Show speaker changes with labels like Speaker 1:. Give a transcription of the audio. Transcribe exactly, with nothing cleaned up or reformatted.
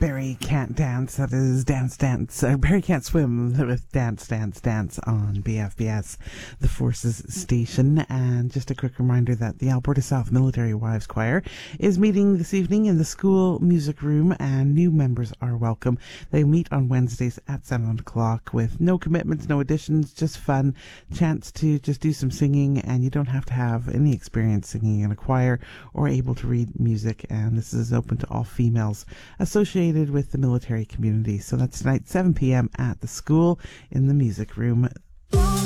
Speaker 1: Barry Can't Dance, that is Dance Dance. Uh, Barry Can't Swim with Dance Dance Dance on B F B S, the Forces Station. And just a quick reminder that the Alberta South Military Wives Choir is meeting this evening in the school music room, and new members are welcome. They meet on Wednesdays at seven o'clock with no commitments, no additions, just fun, chance to just do some singing, and you don't have to have any experience singing in a choir or able to read music. And this is open to all females associated with the military community. So that's tonight, seven p.m. at the school in the music room.